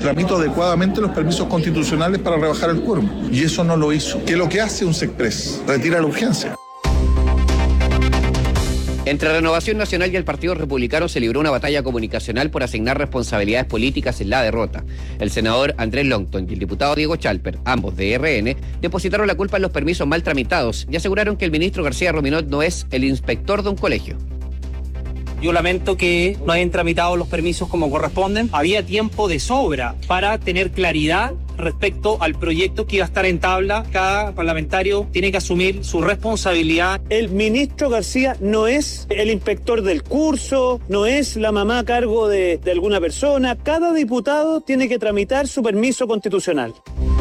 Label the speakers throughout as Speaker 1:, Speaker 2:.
Speaker 1: tramitó adecuadamente los permisos constitucionales para rebajar el quórum. Y eso no lo hizo. ¿Qué es lo que hace un SECPRES? Retira la urgencia.
Speaker 2: Entre Renovación Nacional y el Partido Republicano se libró una batalla comunicacional por asignar responsabilidades políticas en la derrota. El senador Andrés Longton y el diputado Diego Chalper, ambos de RN, depositaron la culpa en los permisos mal tramitados y aseguraron que el ministro García Rominot no es el inspector de un colegio.
Speaker 3: Yo lamento que no hayan tramitado los permisos como corresponden. Había tiempo de sobra para tener claridad respecto al proyecto que iba a estar en tabla. Cada parlamentario tiene que asumir su responsabilidad.
Speaker 4: El ministro García no es el inspector del curso, no es la mamá a cargo de alguna persona. Cada diputado tiene que tramitar su permiso constitucional.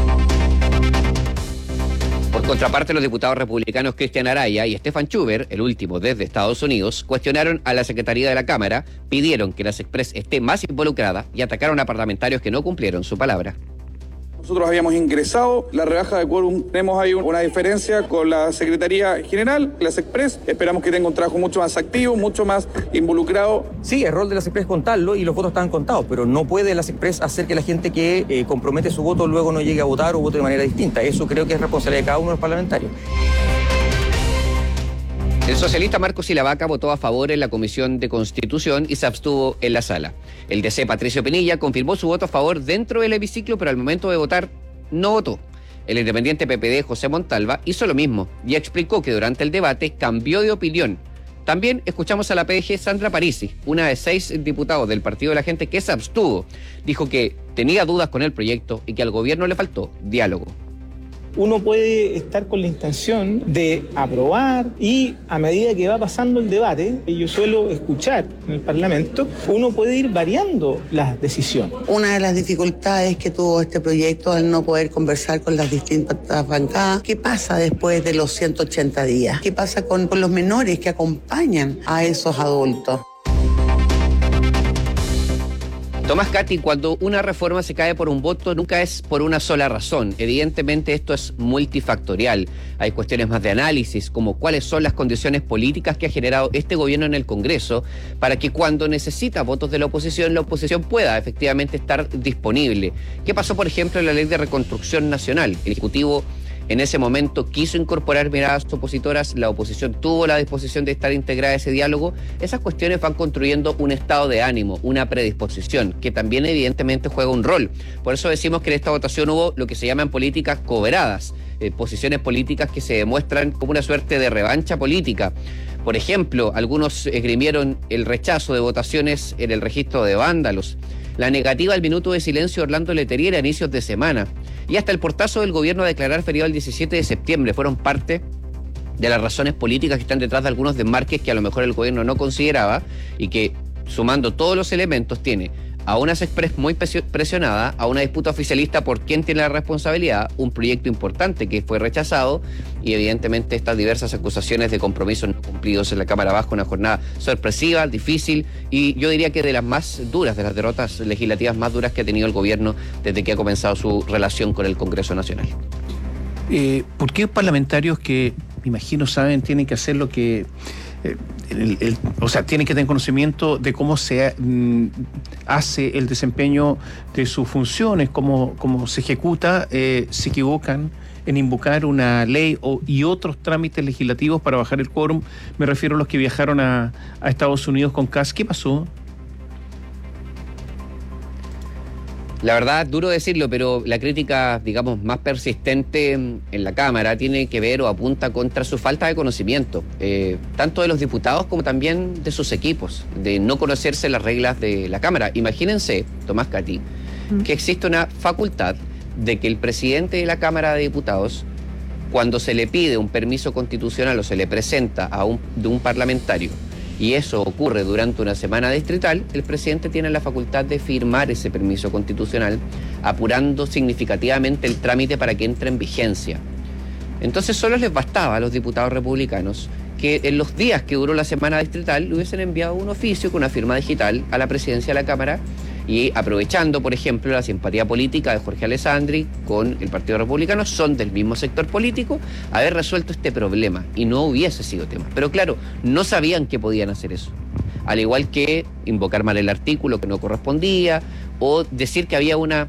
Speaker 2: Por contraparte, los diputados republicanos Cristian Araya y Stefan Schubert, el último desde Estados Unidos, cuestionaron a la Secretaría de la Cámara, pidieron que la SECPRES esté más involucrada y atacaron a parlamentarios que no cumplieron su palabra.
Speaker 5: Nosotros habíamos ingresado la rebaja de quórum. Tenemos ahí una diferencia con la Secretaría General, la SECPRES. Esperamos que tenga un trabajo mucho más activo, mucho más involucrado.
Speaker 6: Sí, el rol de la SECPRES contarlo y los votos están contados, pero no puede la SECPRES hacer que la gente que compromete su voto luego no llegue a votar o vote de manera distinta. Eso creo que es responsabilidad de cada uno de los parlamentarios.
Speaker 2: El socialista Marco Silavaca votó a favor en la Comisión de Constitución y se abstuvo en la sala. El DC Patricio Pinilla confirmó su voto a favor dentro del hemiciclo, pero al momento de votar no votó. El independiente PPD José Montalva hizo lo mismo y explicó que durante el debate cambió de opinión. También escuchamos a la PDG Sandra Parisi, una de 6 diputados del Partido de la Gente que se abstuvo. Dijo que tenía dudas con el proyecto y que al gobierno le faltó diálogo.
Speaker 7: Uno puede estar con la intención de aprobar y a medida que va pasando el debate, y yo suelo escuchar en el Parlamento, uno puede ir variando las decisiones.
Speaker 8: Una de las dificultades que tuvo este proyecto al no poder conversar con las distintas bancadas, ¿qué pasa después de los 180 días? ¿Qué pasa con los menores que acompañan a esos adultos?
Speaker 2: Tomás Cati, cuando una reforma se cae por un voto, nunca es por una sola razón. Evidentemente esto es multifactorial. Hay cuestiones más de análisis, como cuáles son las condiciones políticas que ha generado este gobierno en el Congreso, para que cuando necesita votos de la oposición pueda efectivamente estar disponible. ¿Qué pasó, por ejemplo, en la Ley de Reconstrucción Nacional? El Ejecutivo en ese momento quiso incorporar miradas opositoras, la oposición tuvo la disposición de estar integrada a ese diálogo. Esas cuestiones van construyendo un estado de ánimo, una predisposición, que también evidentemente juega un rol. Por eso decimos que en esta votación hubo lo que se llaman políticas cobradas, posiciones políticas que se demuestran como una suerte de revancha política. Por ejemplo, algunos esgrimieron el rechazo de votaciones en el registro de vándalos, la negativa al minuto de silencio de Orlando Letelier a inicios de semana, y hasta el portazo del gobierno a declarar feriado el 17 de septiembre fueron parte de las razones políticas que están detrás de algunos desmarques que a lo mejor el gobierno no consideraba y que, sumando todos los elementos, tiene a una SECPRES muy presionada, a una disputa oficialista por quién tiene la responsabilidad, un proyecto importante que fue rechazado y evidentemente estas diversas acusaciones de compromisos no cumplidos en la Cámara Baja, una jornada sorpresiva, difícil y yo diría que de las más duras, de las derrotas legislativas más duras que ha tenido el gobierno desde que ha comenzado su relación con el Congreso Nacional.
Speaker 9: ¿Por qué parlamentarios que, me imagino, saben, tienen que hacer lo que... o sea, tienen que tener conocimiento de cómo se hace el desempeño de sus funciones, cómo se ejecuta, se equivocan en invocar una ley y otros trámites legislativos para bajar el quórum? Me refiero a los que viajaron a Estados Unidos con Kass. ¿Qué pasó?
Speaker 2: La verdad, duro decirlo, pero la crítica, digamos, más persistente en la Cámara tiene que ver o apunta contra su falta de conocimiento, tanto de los diputados como también de sus equipos, de no conocerse las reglas de la Cámara. Imagínense, Tomás Cati, que existe una facultad de que el presidente de la Cámara de Diputados, cuando se le pide un permiso constitucional o se le presenta de un parlamentario, y eso ocurre durante una semana distrital, el presidente tiene la facultad de firmar ese permiso constitucional, apurando significativamente el trámite para que entre en vigencia. Entonces solo les bastaba a los diputados republicanos que en los días que duró la semana distrital le hubiesen enviado un oficio con una firma digital a la presidencia de la Cámara y aprovechando, por ejemplo, la simpatía política de Jorge Alessandri con el Partido Republicano, son del mismo sector político, haber resuelto este problema y no hubiese sido tema. Pero claro, no sabían que podían hacer eso. Al igual que invocar mal el artículo que no correspondía o decir que había una